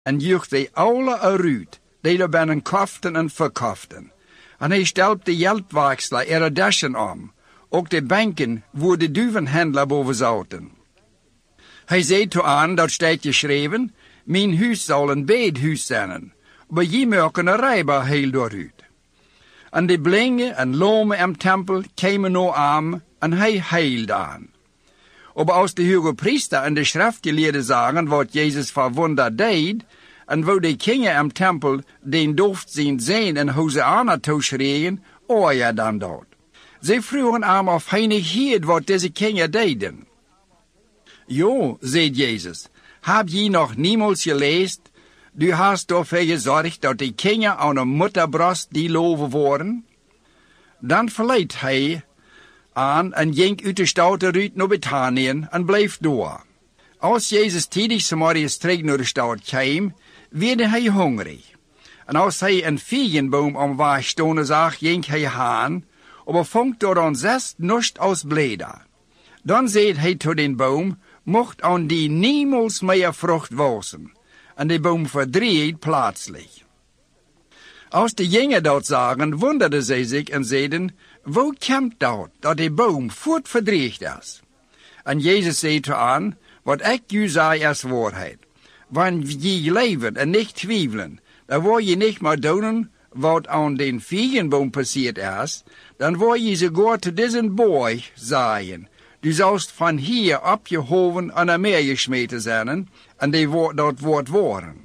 en joeg de alle eruit, die er binnen koften en verkoften. En hij stelpt de geldwerkselaar er daschen om, ook de banken waar de duivenhandelaar boven zaten. Hij zei toe aan, dat staat geschreven, mijn huis zal een bedhuis zijn, maar je maken een rijbaar heel dooruit. En de blinde en lomen im tempel kwamen nou aan, en hij heilde aan. Aber als de hoge priester en de schriftgeleerden zagen wat Jezus voor wonder deed, en wo de kingen im tempel den doft zien en Hosanna toeschreeuwen, ja dan dat. Zij vroegen hem of hij niet hield wat deze kingen deden. Jo, zei Jezus, heb je nog niemals gelezen? Du hast ervoor gezorgd dat de kingen aan een moederborst die loven worden? Dan verliet hij aan en ging uit de stad eruit naar Bethanien en bleef door. Als Jezus tijdig 's morgens terug naar de stad kwam, werd hij hongerig. En als hij een vijgenboom omweg stonden zag, ging hij heen, maar vond door aan 6 niets als bladeren. Dan zei hij tot den boom, mocht aan die niemals meer vrucht wassen. En de boom verdreed plaatselijk. Als de jongen dat zagen, wonderden zij zich en zeiden, wo komt dat de boom voort verdreigd is? En Jezus zei toe aan, wat ik u zei is waarheid. Wanneer je leven en niet twijfelen, dan word je niet meer doen wat aan den vijgenboom passiert is, dan word je sogar te deze boy zeggen, du zalst van hier op je hoven aan een meer gesmeten zijn, en dat wordt worden.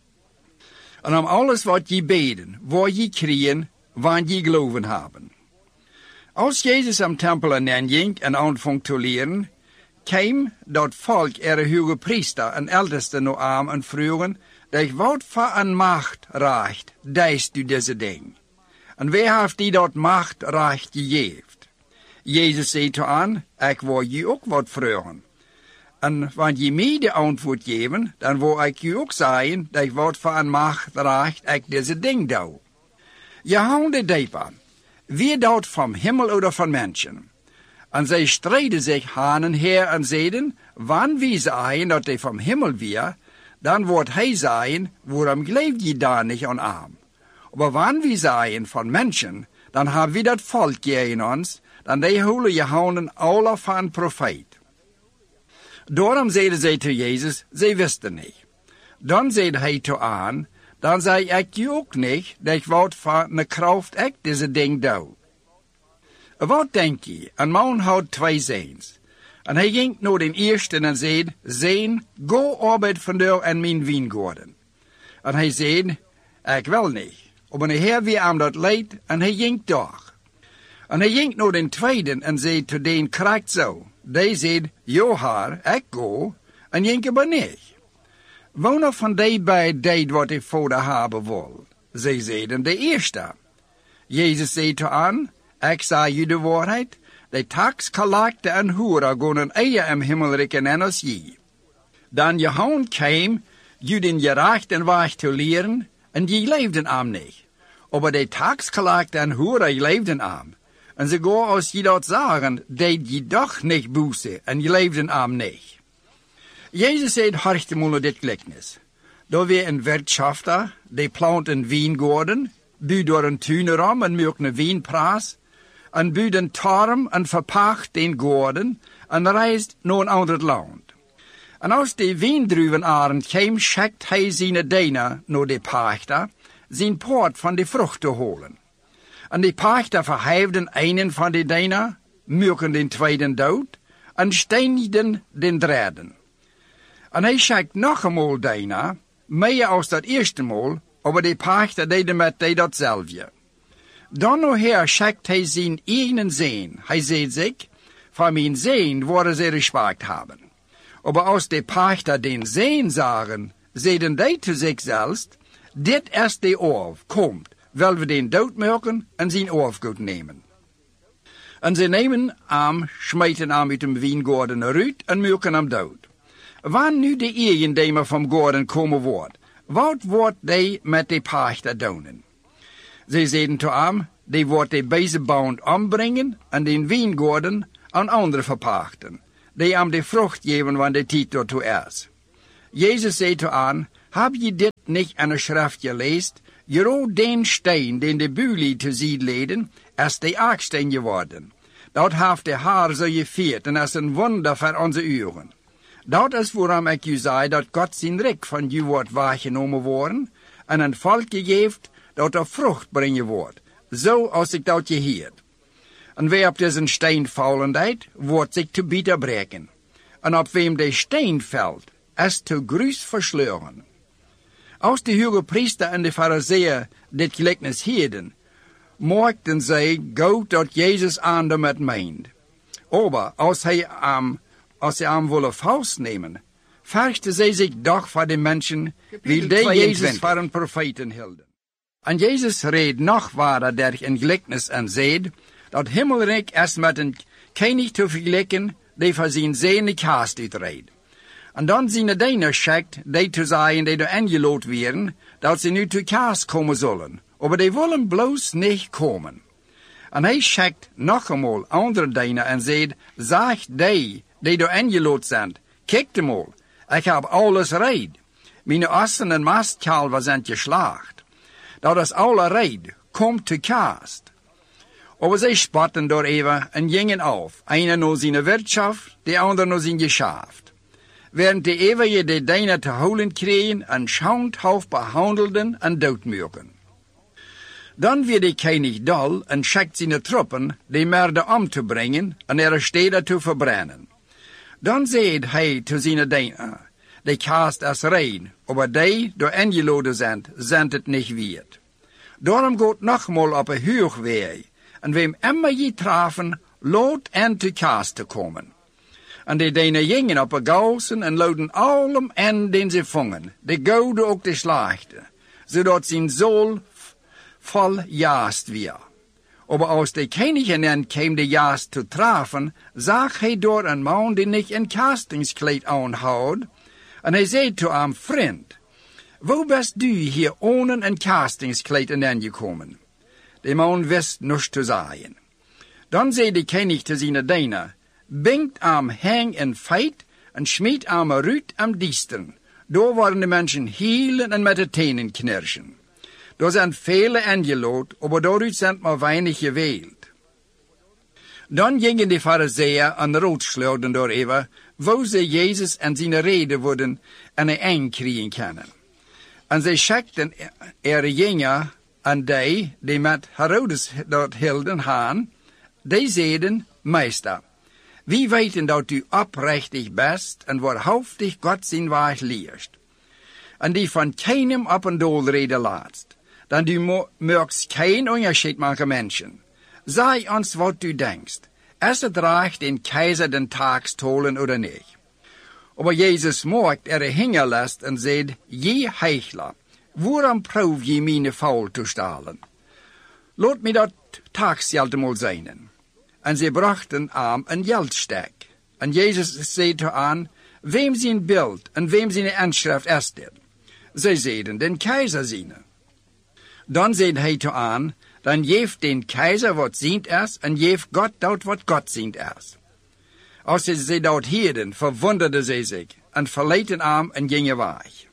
En om alles wat je beden, word je krijgen, wanneer je geloven hebben. Als Jezus am tempel ging en aanving te leren, kwam dat volk hoge priester en ältesten naar hem en vroegen, wat voor een macht reicht, deist u deze ding? En wie heeft die dat macht recht gegeven? Jezus zei toe aan, ik wil je ook wat vragen. En wanneer je mij de antwoord geven, dan wil ik je ook zeggen, wat voor een macht recht ik deze ding doe. Je houdt dieper. Wie dat van hemel of van mensen? En zij streden zich heen en her en zeiden, wanneer we zeggen dat hij van hemel weer, dan wordt hij zeggen, waarom geloof je daar niet aan hem? Maar wanneer we zeggen van mensen, dan hebben we dat volk in ons, dan die holen je handen alle van profeet. Daarom zeiden zij te Jezus, zij wisten niet. Dan zei hij toe aan, dan zei ik je ook niet, dat wat van een kracht ik deze ding doe. Wat denk je? Een man had 2 zoons. En hij ging naar den eerste en zei, zoon, go arbeid vandaag in mijn wijngaarden. En hij zei, ik wil niet. Maar de Heer wie hem dat leid, en hij ging toch. En hij ging naar den tweede en zei te den kracht zo. Die zei, jo Heer, ik go, en ging maar niet. Wanneer van die bij deed wat hij voor de hebben wil? Zij zeiden de eerste. Jezus zei toe aan, ik zei je de waarheid, de taxcollector en hoeren gaan eer im himmelrijk en als je. Dan je hand kwam, je den gerechten weg te leren, en je leefden am niet. Maar de taxcollector en hoeren leefden am. En sogar als je dat zeggen, deed je toch niet boete, en je leefden am niet. Jezus zei, horchte mal dit gelijkenis. Daar weer een wirtschafter, die plant een wijngaarden, buurt door een tuinerom en maakt een wijnprijs, en buurt een torm en verpacht den gaarden, en reist naar een ander land. En als de wijndruwenarend kwam, schickt hij zijn diener naar de pachter, zijn poort van de vrucht te holen. En de pachter verheefden een van de diener, maken den tweede dood, en stenigden den derde. En hij schickt nog eenmaal diener, meer als dat eerste maal, maar de pachter deed met die datzelfde. Dan nog her schickt hij zijn eigen zoon. Hij zei zich, van mijn zoon worden ze respect hebben. Maar als de pachter den zoon zagen, zeiden die te zichzelf, dit is de oorf, komt, wil we den dood maken en zijn oorfgoed nemen. En ze nemen hem, smijten hem uit de wijngaarden eruit en maken hem dood. Wanneer nu de eigenaar van gaarden komen wordt, wat wordt die met de pachter doen? Ze zeiden te hem, die wordt de bezebouw ombrengen en den wijngaarden aan anderen verpachten, die hem de vrucht geven wanneer de tijd daartoe is. Jezus zei te aan, Hab je dit niet aan de schrift geleest? Jero den steen, den de bulie te ziet leden, is de aaksteen geworden. Dat heeft de haar zo gevierd en is een wonder voor onze ogen. Dat is waarom ik u zei dat God zijn rijk van u wordt waargenomen worden en een volk gegeven dat er vrucht brengen wordt, zo als ik dat geheerd. En wie op deze steen vallen deed, wordt zich te bitter breken. En op wem de steen valt, is te gruis versleuren. Als de hoge priester en de fariseeën dit gelijkenis hielden, maakten zij goed dat Jezus aan dem het meent. Aber als ze hem willen vastnemen, vergten zij zich doch voor de mensen, wie de Jezus voor een profeten hielden. En Jezus reed nog verder der een gelijkenis en zei, dat himmelrijk is met een koning te vergelijken, die voor zijn zee kaast uitreed. En dan zijn de dieners schickt, die te zeggen die er aangeloot werden, dat ze nu te kaas komen zullen. Maar die willen bloos niet komen. En hij schickt nog eenmaal andere dieners en zegt, zeg die er aangeloot zijn, kijk eenmaal, ik heb alles reed. Mijn ossen en mastkalven zijn geslacht. Dat is alle reed, komt te kaas. Maar zij spotten door even en gingen af, einer naar zijn wirtschaft, de ander naar zijn geschaft. Während die eeuwige de diener te holen kregen en schauenhof behandelden en doodmaken. Dan werd de koning dol en schickt zijn troepen die merde om te brengen en ihre steden te verbrennen. Dan zei hij te zijn diener, de kaast is rein, maar die door aangeloden zijn het niet wierd. Daarom gaat nogmaal op een hoogweg, en wem immer je trafen, laat en te kaast te komen. En de diener gingen op een gauzen en loden allem en den ze vongen, de gouden ook de slaagde, zodat zijn zool vol jaast weer. Maar als de koning en kwam de jaast te trafen, zag hij door een man die niet een kastingskleed aanhoudt, en hij zei te hem, vriend, wo bist du hier ohne een kastingskleed aangekomen? De man wist niets te zeggen. Dan zei de koning te zijn diener, bingt am hang en feit en schmiet am ruut am diesteren. Daar waren de mensen hielen en met de tenen knirschen. Daar zijn vele aangeloot, maar daaruit zijn maar weinig gewählt. Dan gingen de fariseeën en roodschleurden door even, wo ze Jezus en zijn reden worden en een eind krijgen kunnen. En zij schikten jongeren en die met Herodes dat hielden gaan, die zeiden, meester, wie weten dat u oprechtig best en waarhaftig God zijn weg leert. En die van keinem op een doel reden laatst. Dan du merkt geen onderscheid maken mensen. Zeg ons wat u denkt. Is het recht den keizer den taak stolen oder niet? Maar Jezus maakt hingerlast en zegt, je heichler, waarom proef je mijn faul te stalen? Laat me dat taaksgeld mal zijn. En ze brachten hem een geldstek. En Jezus zei te aan, wem zijn beeld en wem zijn aanschrift is dit? Zij zeiden, den keizer ziene. Dan zei hij te aan, dan geeft den keizer wat ziend is, en geeft God dat wat God ziend is. Als ze dat hielden, verwonderden ze zich, en verlieten hem en gingen weg.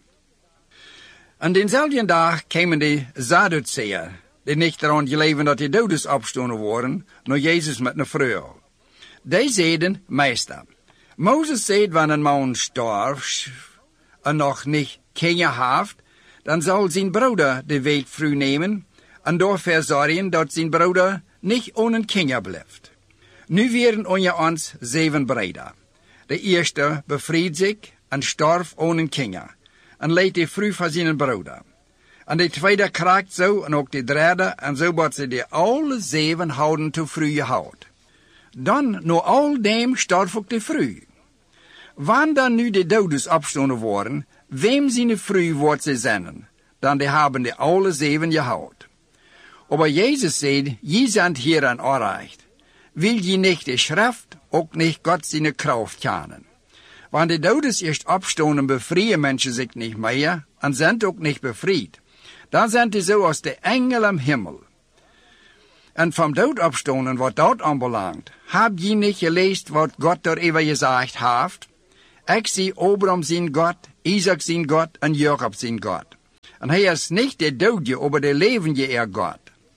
En denzelfde dag kwamen de Sadduceeën, die niet eraan geloven dat de doden opstonden worden, naar Jezus met een vrouw. Die zeiden, meester, Mozes zei, wanneer een man sterft en nog niet kinderen heeft, dan zal zijn broeder de weekvrouw nemen en daarvoor zorgen dat zijn broeder niet ohne kinderen blijft. Nu werden onder ons 7 broeders. De eerste bevried zich en stierf ohne kinderen en leed de vrouw van zijn broeder. En de tweede kraakt zo en ook de derde en zo wordt ze de alle 7 houden te vrouw gehouden. Dan, na al dem, stierf ook de vrouw. Wanneer dan nu de doden opstonden worden, wem zijn vrouw wordt ze zenden? Dan die hebben de alle 7 gehouden. Maar Jezus zei, je zijn hier aan onrecht. Wil je niet de schrift, ook niet God zijn kracht kennen. Wanneer de doden eerst opstonden, bevrijen mensen zich niet meer en zijn ook niet bevrijd. Dan zijn die zo als de engel am Himmel. En van dood opstonden, wat dat aanbelangt, heb je niet gelezen wat God daarover gezegd heeft? Ik zie Abraham zijn God, Isaac zijn God en Jacob zijn God. En hij is niet de dode, aber de levende God.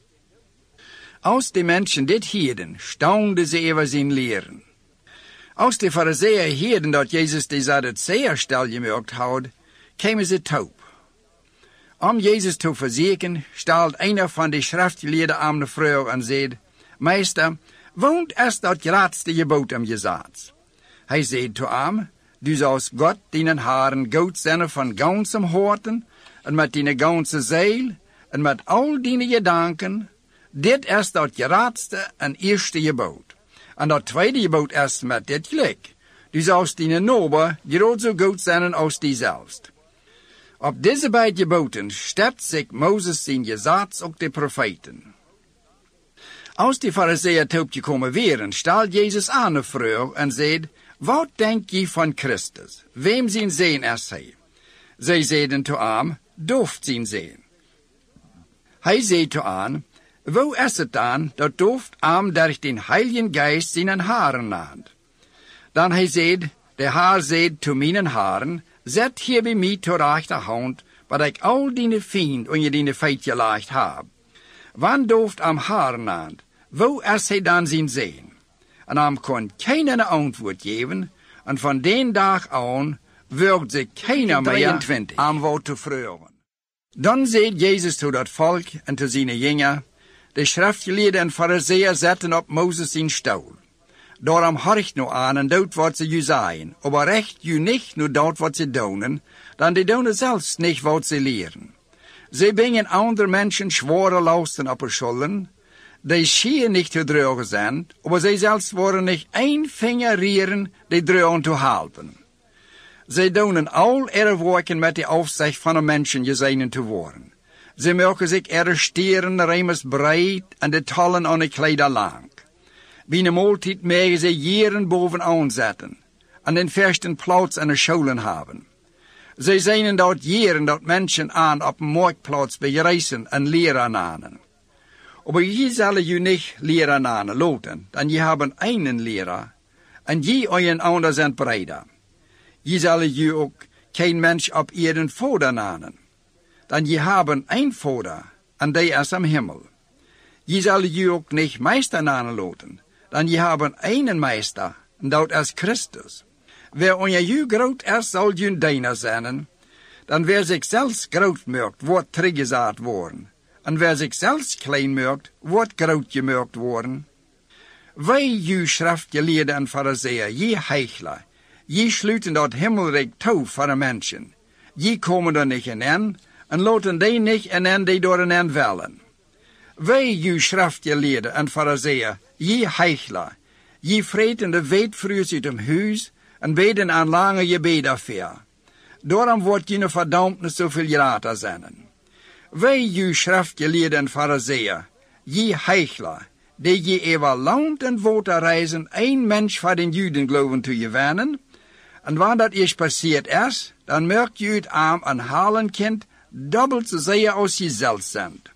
Als de mensen dit hielden, staunden ze over zijn leren. Als de Farizeeën hielden dat Jezus de Sadduceeën stil gemaakt had, kwamen ze taub. Om Jezus te verzekeren, stelde een van de schriftgeleerden aan de vrouw en zei, Meester, woont is dat grootste gebod om je zaad? Hij zei te hem, du zoals God dienen haren goed zijn van ganzem harten, en met die ganze ziel, en met al die gedanken. Dit is dat grootste en eerste gebod. En dat tweede gebod is met dit gelijk. Du zoals die naaste groot zo goed zijn als die zelfs. Op deze beide geboden staat zich Mozes zijn gezag ook de profeten. Als de Farizeeën taub gekomen waren, stelde Jezus aan een vrouw en zei, wat denk je van Christus? Wem zijn zeen is hij? Zij zeiden te hem, dooft zijn zeen. Hij zei te hen, wo is het dan dat dooft hem door den Heiligen Geist zijn haren naad? Dan hij zei, de Heer zei te mijn haren, zet hier bij mij ter rechterhand, wat ik al die vriend onder die feit gelegd heb. Wanneer dooft hem haren naad? Wo is hij dan zijn zeen? En hem kon geen antwoord geven, en van den dag aan werd ze keiner meer aan wat te vragen. Dan zei Jezus tot dat volk en tot zijn jongeren, de schriftgeleerden en Farizeeën zetten op Mozes zijn stoel. Daarom horcht nu aan en doet wat ze u zeggen, aber recht u niet nu dat wat ze doen, dan die doen zelfs niet wat ze leren. Ze brengen andere mensen zware lasten op hun schulden, die schien niet te dragen zijn, aber zij zelfs worden niet één vinger rieren die dragen te helpen. Zij doen al werken met de afzicht van een mensen gezegend te worden. Ze maken zich steren remers breed en de tallen aan de kleider lang. Bij een maaltijd mogen ze jaren bovenaan zetten en den versten plaats in de scholen hebben. Zij zijn dat jaren dat mensen aan op een marktplaats begrijzen en leren nanen. Aber je zal je niet leren nanen laten, dan je hebben een leraar en je een ander zijn breder. Je zal je ook geen mens op ihren vader nanen, dan je hebben een vader en die is am Himmel. Je zal je ook niet meester nanen laten, dan je hebben een meester en dat is Christus. Wer onder je groot is, zal je diener zijn, dan wer zich zelfs groot maakt, wordt teruggezet worden. En wer zich zelfs klein maakt, wordt groot gemaakt worden. Wij, je schriftgeleerden en Farizeeën, je heichler, je sluiten dat himmelrijk toe voor de mensen. Je komen er niet in en laten die niet in die door een willen. Wij, je schriftgeleerden en Farizeeën, je heichler, je vreten de weetvrus uit hem huis en beden aan lange gebeden affair. Daarom wordt je verdammnis zoveel grater zijn. Wij, je schriftgeleerden en Farizeeën, je heichler, die je over land en water reizen, een mens van den Juden geloven te gewinnen, en wanneer dat eerst passiert is, dan merkt je het aan een halenkind dubbelt zozeer als je zelf bent.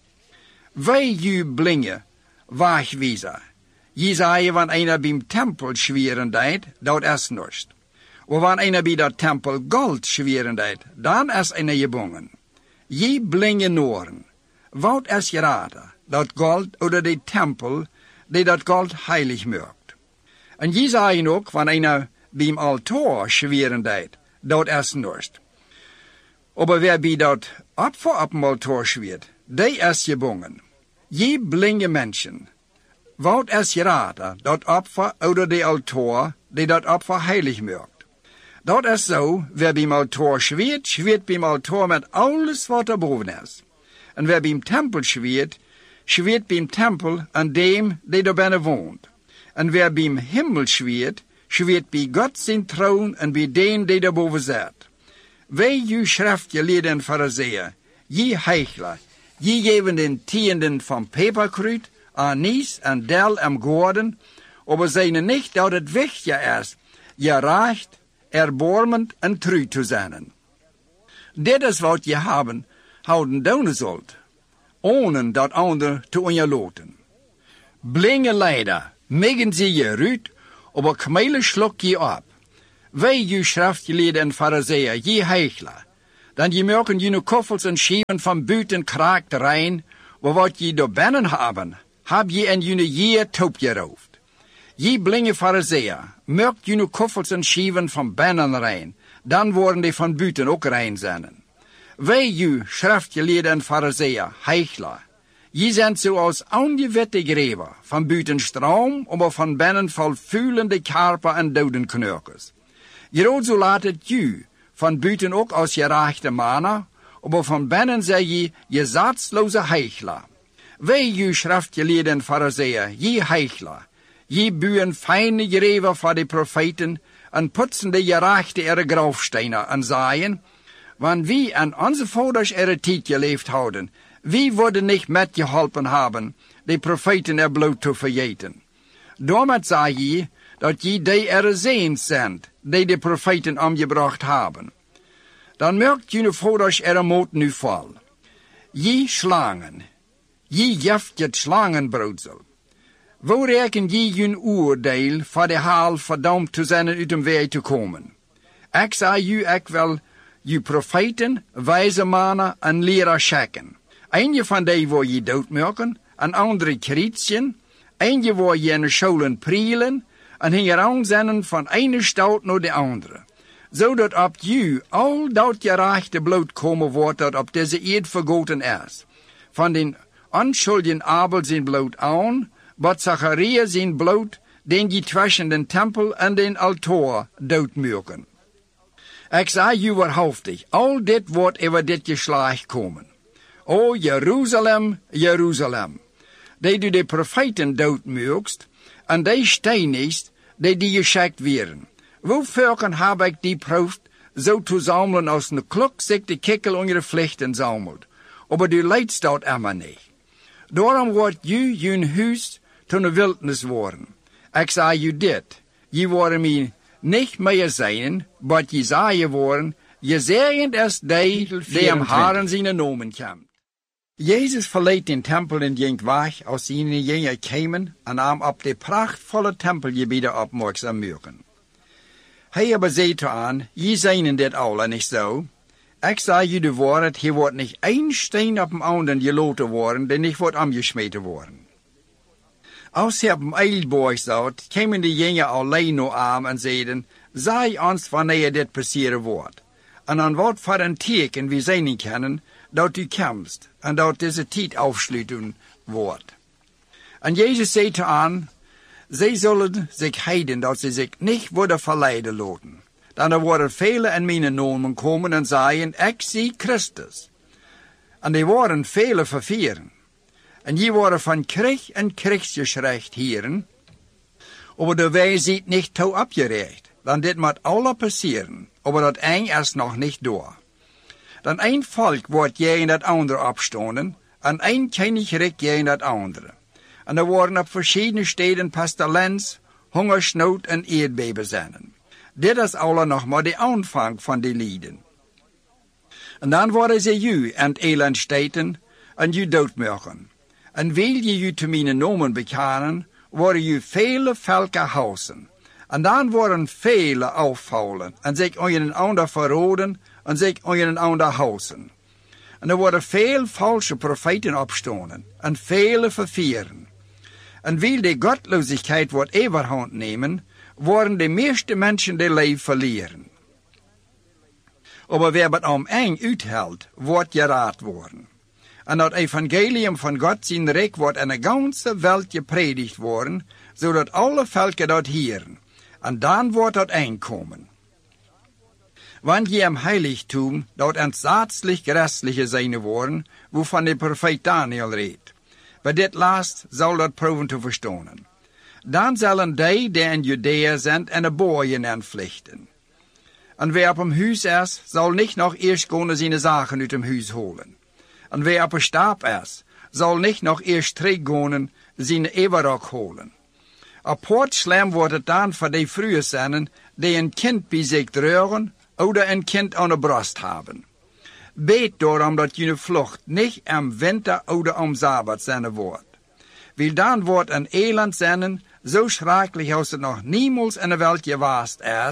Wij, je blingen, waagwijzer, je zei van einer beim tempel schweren deed, dat is niets. Of wanneer einer bij dat tempel gold schweren deed, dan is einer gebonden. Je blinge noren, wat is geraden, dat gold oder die tempel, die dat gold heilig maakt. En je zei ook, wanneer einer beim altaar schweren deed, dat is niets. Aber wer bij dat opfer op dem altaar schweert, die is gebonden. Je blinge mensen, wat is geraden, dat opfer oder die altaar, die dat opfer heilig maakt. Dat is zo, wer beim altaar schweert, schweert beim altaar met alles wat er boven is. En wer beim tempel schweert, schweert beim tempel aan dem die daar binnen woont. En wer beim Himmel schweert, schweert bij God zijn troon en bij den die daarboven zit. Wij, je schriftgeleerden en Farizeeën, je heichler, je geven den tienden van peperkruid, anis en del en gordon, aber zijn niet dat het wichtig is, je recht, erbarmend en trouw te zijn. Dit is wat je houden doen zult, ohne dat ander te onderloten. Blinge leider, megen ze je ruut, aber kmele slok je op. Wei, je schriftgeleerden en fariseer, je heuchler, dan je merken je koffels en schieven van buiten kraakt rein, wat je door binnen hebben, heb je en je je toop geroofd. Je blinge fariseer, merkt je koffels en schieven van binnen rein, dan worden die van buiten ook rein zijn. Wij, je schriftgeleerden en fariseer, heuchler, je zijn zoals ongewitte greven, van buiten stroom, maar van binnen vol vuilende karper en dodenknurkers. Groot zo laat het je, van buiten ook als je rechte mannen, maar van binnen zij je zatsloze heuchler. Wij, je schriftgeleerden en fariseer, je heuchler, je buien fijne greven voor de profeten en putsen de gerechte ihre grafstenen en zeien, want wie aan onze vaders ihre tijd geleefd houden, wie worden niet metgeholpen hebben, de profeten er bloot te vergeten. Daarmee zei je, dat je die er zeens zijn, die de profeten omgebracht hebben. Dan merkt je vaders er moed nu vol. Je slangen, je jeft het slangenbroedsel. Wo reken je oordeel voor de haal verdampt te zijn uit de weg te komen? Ik zei je wel, je profeten, wijze mannen en leraar checken. Eén van die wil je doodmerken, een andere krietsen, eentje wil je in de scholen prielen, en hingen zijn van ene stoot naar de andere. Zodat op je al dat gerechte bloed komen wordt dat op deze eerd vergoten is. Van den onschuldigen Abel zijn bloed aan, wat Zacharia zijn bloed, den je tussen den tempel en den altaar doodmerken. Ik zei je waarhaftig, al dit wordt over dit geslacht komen. O Jeruzalem, Jeruzalem, die du de profeten doodmerkst, en die steinigst, die geschickt werden. Hoe volken heb ik die proefd, zo te zamelen als een klok zich de kikkel onder vlechten zamelt, maar du leidst dat immer niet. Daarom wordt je huis tot een wildnis worden. Ik zei je dit, je worden mij niet meer zijn, wat je zei worden, je zeggen is die am haren zijn nomen komt. Jezus verliet den tempel en ging weg als zijn jongeren kwamen en nam op de prachtvolle tempelgebieden opmerkzaam maken. Hij aber zei aan, je zijn dit alle niet zo. Ik zei je de woord, hier wordt niet één steen op een ander gelaten worden, die niet wordt omgesmeten worden. Als hij op een eilborg zat, kwamen de jongeren alleen nog aan en zeiden, zei ons wanneer dit passeren wordt. En dan wat voor een teken we zijn kunnen, dat u komst en dat deze tijd afsluiten wordt. En Jezus zei aan, zij zullen zich heiden dat ze zich niet worden verleiden laten. Dan er worden velen in mijn naam komen en zeggen, ik zie Christus. En die worden velen vervieren. En die worden van krijg en krijgsgeschrecht hieren, maar de wij ziet niet toe opgerecht. Dan dit moet alle passeren, maar dat eng is nog niet door. Dan een volk wordt jij in dat andere opstonden, en een koninkrijk jij in dat andere. En er worden op verschillende steden pestilens, hongersnood en aardbeben zijn. Dit is alle nog maar de aanvang van die lieden. En dan worden ze u en het elend steten en u doodmerken. En wil je u te mijn nomen bekennen, worden u vele volken huizen. En dan worden vele afvallen en zich onder een ander verroden en zich onder een ander huizen. En er worden veel valse profeten opstonden en vele vervieren. En wil de godloosheid wordt overhand nemen, worden de meeste mensen de leven verlieren. Maar wie het om eng uithoudt, wordt geraad worden. En dat evangelium van God zijn rijk wordt in de ganse wereld gepredigd worden, zodat alle volken dat hieren. En dan wordt dat eng komen. Want je im heiligtum dat entsatzlich gerestliche zijn worden, waarvan de profeet Daniel redt. Bij dit laatst zal dat proeven te verstaan. Dan zullen die in Judea zijn en de boeien aanvlichten. En wie op een huis is, zal niet nog eerst gaan zijn zaken uit hem huis holen. En wie op een stap is, zal niet nog eerst teruggaan zijn everrok holen. Op poortslam wordt het dan voor die vroege zijn die een kind bij zich dragen, of een kind aan de borst hebben. Beet daarom dat je vlucht niet am winter of am Sabbat zijn wordt. Wil dan wordt een elend zijn, zo schrikkelijk als het nog niemals in de wereld geweest is,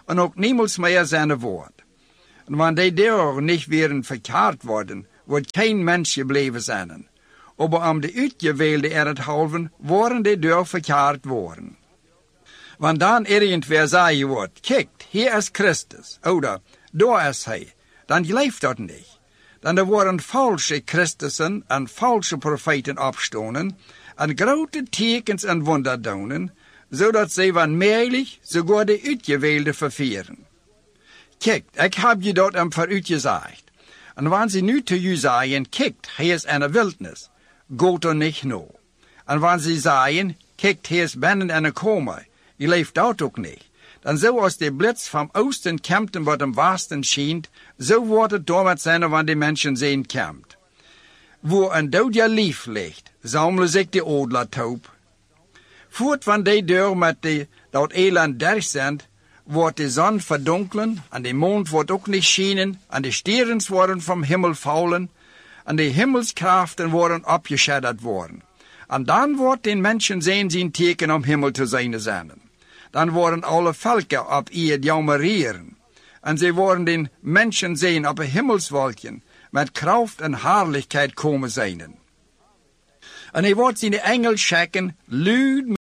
en ook niemals meer zijn woord. En wanneer die deur niet weer verkaard worden, wordt geen mens gebleven zijn. Maar om de uitgewählte erethalven worden die deur verkaard worden. Want dan irgendwer zeggen wordt, kijk, hier is Christus, oder daar is hij, dan gelooft dat niet. Dan er worden falsche Christussen en falsche profeten opstonden, en grote tekens en wonder doen, zodat zij wanneerlijk sogar de uitgewählte vervieren. Kijk, ik heb je dat vooruitgezegd. En wanneer ze nu te u zeggen, kijk, hij is in de wildnis, gaat er niet nou. En wanneer ze zeggen, kijk, hij is binnen en komen, je leeft dat ook niet. Dan zoals de blitz van oosten komt en wat am westen schijnt, zo wordt het daarmee zijn wanneer de mensen zien komt. Waar een dood lief ligt, zamelen zich de odler taub. Voort van die deur met dat eland dicht zijn, wordt de zon verdonkelen, en de mond wordt ook niet schijnen, en de sterren worden vom Himmel vallen, en de hemelskrachten worden opgeschadderd worden. En dan wordt den mensen zijn teken om Himmel te zijn. Dan worden alle volken op ihr jammerieren, en ze worden den mensen zien op een hemelswolkje, met kracht en heerlijkheid komen zijn. En hij wordt zijn engel schikken, luid